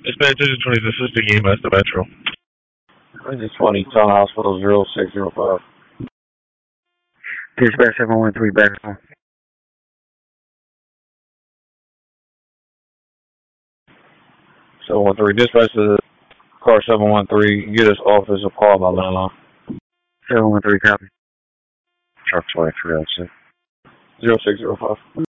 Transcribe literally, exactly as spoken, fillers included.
Dispatch District twenty, this is the game as the Metro. District twenty, Town Hospital zero six zero five. Dispatch seven one three, back home. seven one three, dispatch to car seven one three, get us Officer Paul by landline. seven one three, copy. Truck twenty-three, that's it. zero six zero five.